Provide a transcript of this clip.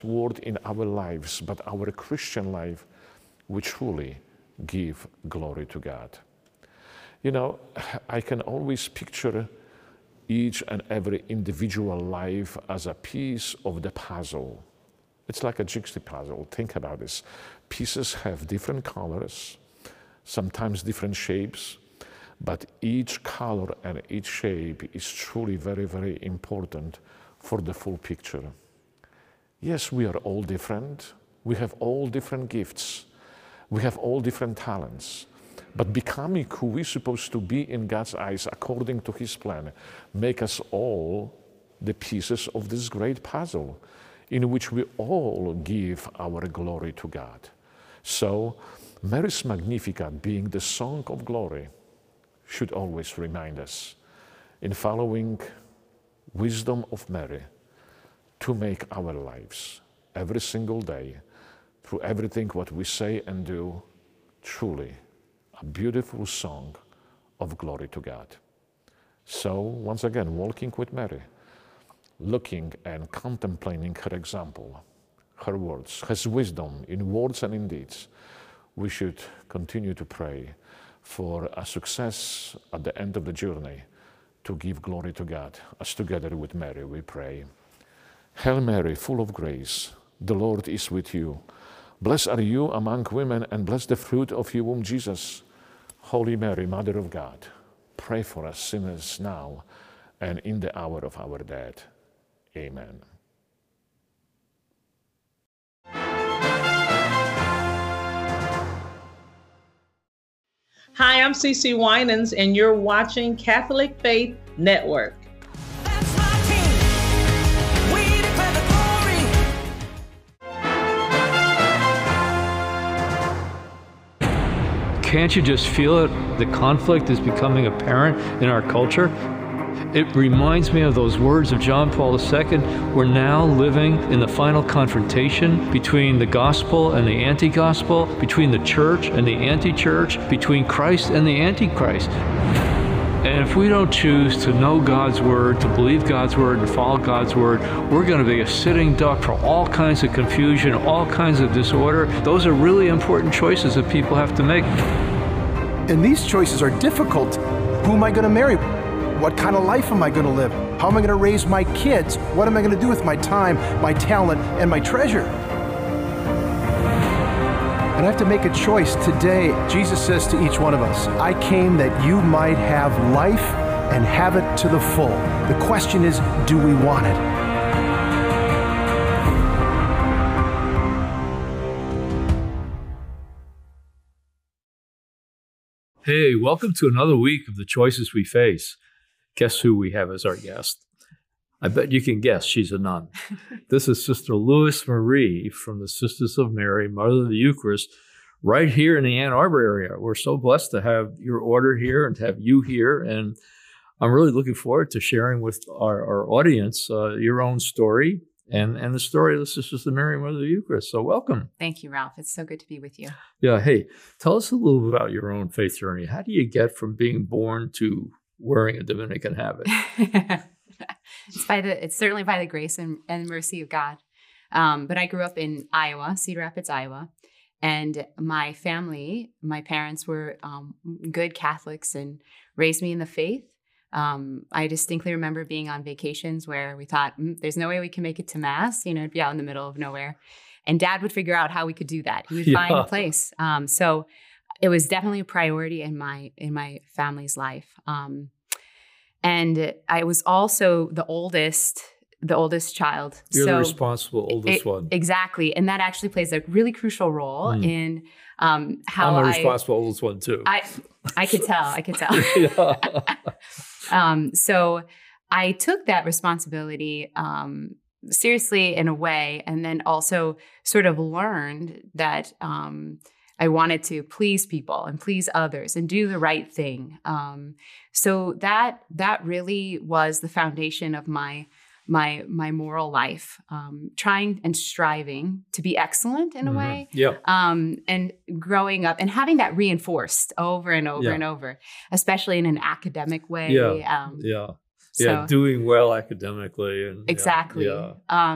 word in our lives, but our Christian life, we truly give glory to God. You know, I can always picture each and every individual life as a piece of the puzzle. It's like a jigsaw puzzle. Think about this. Pieces have different colors, sometimes different shapes, but each color and each shape is truly very, very important for the full picture. Yes, we are all different. We have all different gifts. We have all different talents. But becoming who we're supposed to be in God's eyes according to His plan make us all the pieces of this great puzzle in which we all give our glory to God. So Mary's Magnificat, being the song of glory, should always remind us, in following wisdom of Mary, to make our lives every single day, through everything what we say and do, truly a beautiful song of glory to God. So once again, walking with Mary, looking and contemplating her example, her words, her wisdom in words and in deeds, we should continue to pray for a success at the end of the journey, to give glory to God, as together with Mary we pray. Hail Mary, full of grace, the Lord is with you. Blessed are you among women, and blessed the fruit of your womb, Jesus. Holy Mary, Mother of God, pray for us sinners now and in the hour of our death. Amen. Hi, I'm CeCe Winans, and you're watching Catholic Faith Network. That's my King. We declare the glory. Can't you just feel it? The conflict is becoming apparent in our culture. It reminds me of those words of John Paul II. We're now living in the final confrontation between the gospel and the anti-gospel, between the church and the anti-church, between Christ and the antichrist. And if we don't choose to know God's word, to believe God's word, and follow God's word, we're going to be a sitting duck for all kinds of confusion, all kinds of disorder. Those are really important choices that people have to make. And these choices are difficult. Who am I going to marry? What kind of life am I going to live? How am I going to raise my kids? What am I going to do with my time, my talent, and my treasure? And I have to make a choice today. Jesus says to each one of us, I came that you might have life and have it to the full. The question is, do we want it? Hey, welcome to another week of The Choices We Face. Guess who we have as our guest? I bet you can guess. She's a nun. This is Sister Louis Marie from the Sisters of Mary, Mother of the Eucharist, right here in the Ann Arbor area. We're so blessed to have your order here and to have you here. And I'm really looking forward to sharing with our audience your own story and the story of the Sisters of Mary, Mother of the Eucharist. So welcome. Thank you, Ralph. It's so good to be with you. Yeah. Hey, tell us a little bit about your own faith journey. How do you get from being born to wearing a Dominican habit? It's certainly by the grace and mercy of God. But I grew up in Iowa, Cedar Rapids, Iowa. And my family, my parents were good Catholics and raised me in the faith. I distinctly remember being on vacations where we thought, there's no way we can make it to Mass, it'd be out in the middle of nowhere. And Dad would figure out how we could do that. He would find a place. So it was definitely a priority in my family's life. And I was also the oldest child. You're the responsible oldest one. Exactly. And that actually plays a really crucial role in how I'm the responsible oldest one too. I could tell. So I took that responsibility seriously in a way, and then also sort of learned that I wanted to please people and please others and do the right thing. So that really was the foundation of my moral life, trying and striving to be excellent in a way. Yeah. And growing up and having that reinforced over and over and over, especially in an academic way. Yeah. Doing well academically. And exactly.